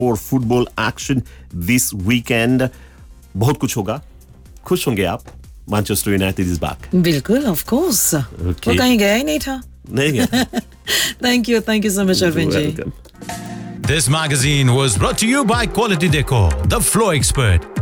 और football action this weekend. बहुत कुछ होगा. खुश होंगे आप. Manchester United is back. बिल्कुल, ऑफ कोर्स. वो कहीं गया ही नहीं था. नहीं गया. Thank you so much, Arvind ji. Welcome. This magazine was brought to you by Quality Decor, the Flow Expert.